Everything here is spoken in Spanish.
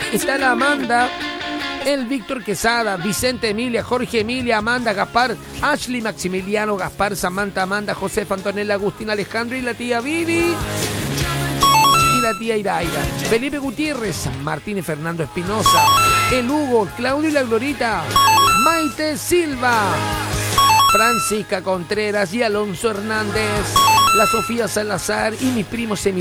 Está la Amanda, el Víctor Quesada, Vicente Emilia, Jorge Emilia, Amanda, Gaspar, Ashley, Maximiliano, Gaspar, Samantha, Amanda, Josefa, Antonella, Agustín, Alejandro y la tía Vivi. Y la tía Iraida, Felipe Gutiérrez, Martín y Fernando Espinosa, el Hugo, Claudio y la Glorita, Maite Silva, Francisca Contreras y Alonso Hernández, la Sofía Salazar y mis primos